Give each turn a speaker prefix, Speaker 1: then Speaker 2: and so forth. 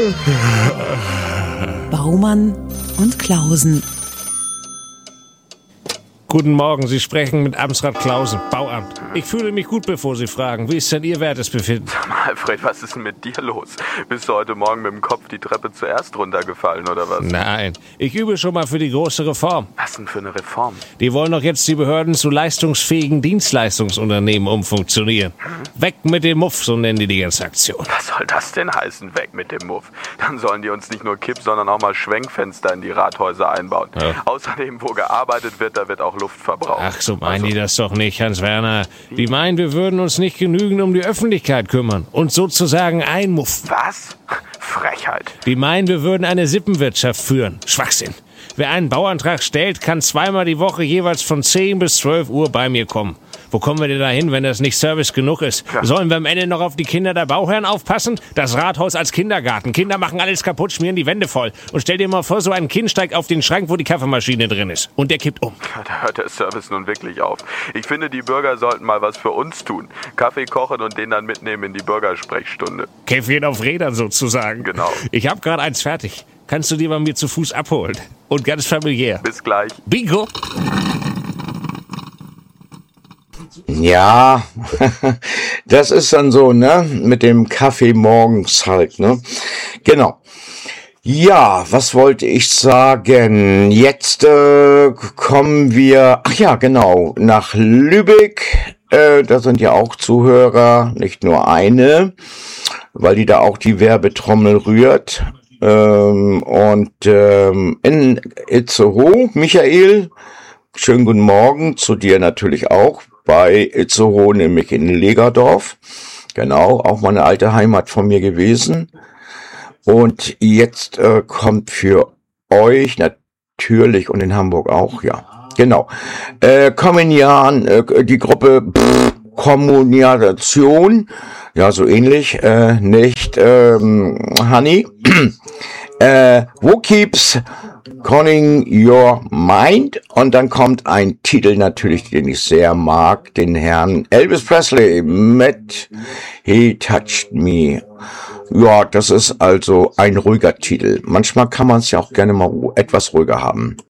Speaker 1: Baumann und Klausen.
Speaker 2: Guten Morgen, Sie sprechen mit Amtsrat Klausen, Bauamt. Ich fühle mich gut, bevor Sie fragen. Wie ist denn Ihr Wertesbefinden?
Speaker 3: Sag mal, Alfred, was ist denn mit dir los? Bist du heute Morgen mit dem Kopf die Treppe zuerst runtergefallen, oder was?
Speaker 2: Nein, ich übe schon mal für die große Reform.
Speaker 3: Was denn für eine Reform?
Speaker 2: Die wollen doch jetzt die Behörden zu leistungsfähigen Dienstleistungsunternehmen umfunktionieren. Weg mit dem Muff, so nennen die ganze Aktion.
Speaker 3: Was soll das denn heißen, weg mit dem Muff? Dann sollen die uns nicht nur Kipp, sondern auch mal Schwenkfenster in die Rathäuser einbauen.
Speaker 2: Ja.
Speaker 3: Außerdem, wo gearbeitet wird, da wird auch Luft verbraucht.
Speaker 2: Ach, so meinen die das doch nicht, Hans-Werner. Die meinen, wir würden uns nicht genügend um die Öffentlichkeit kümmern und sozusagen einmuffen.
Speaker 3: Was? Frechheit.
Speaker 2: Die meinen, wir würden eine Sippenwirtschaft führen. Schwachsinn. Wer einen Bauantrag stellt, kann zweimal die Woche jeweils von 10 bis 12 Uhr bei mir kommen. Wo kommen wir denn da hin, wenn das nicht Service genug ist?
Speaker 3: Ja.
Speaker 2: Sollen wir am Ende noch auf die Kinder der Bauherren aufpassen? Das Rathaus als Kindergarten. Kinder machen alles kaputt, schmieren die Wände voll. Und stell dir mal vor, so ein Kind steigt auf den Schrank, wo die Kaffeemaschine drin ist. Und der kippt um.
Speaker 3: Ja, da hört der Service nun wirklich auf. Ich finde, die Bürger sollten mal was für uns tun. Kaffee kochen und den dann mitnehmen in die Bürgersprechstunde.
Speaker 2: Käffchen auf Rädern sozusagen.
Speaker 3: Genau.
Speaker 2: Ich hab gerade eins fertig. Kannst du dir bei mir zu Fuß abholen? Und ganz familiär.
Speaker 3: Bis gleich.
Speaker 2: Bingo!
Speaker 4: Ja, das ist dann so, ne, mit dem Kaffee morgens halt, ne. Genau. Ja, was wollte ich sagen? Jetzt kommen wir, ach ja, genau, nach Lübeck. Da sind ja auch Zuhörer, nicht nur eine, weil die da auch die Werbetrommel rührt. In Itzehoe, Michael, schönen guten Morgen, zu dir natürlich auch, bei Itzehoe, nämlich in Legerdorf. Genau, auch mal eine alte Heimat von mir gewesen. Und jetzt kommt für euch natürlich und in Hamburg auch, ja, genau, Kommunian, die Gruppe Kommunikation, ja, so ähnlich, nicht Honey, Who Keeps Calling Your Mind? Und dann kommt ein Titel natürlich, den ich sehr mag, den Herrn Elvis Presley mit He Touched Me. Ja, das ist also ein ruhiger Titel. Manchmal kann man es ja auch gerne mal etwas ruhiger haben.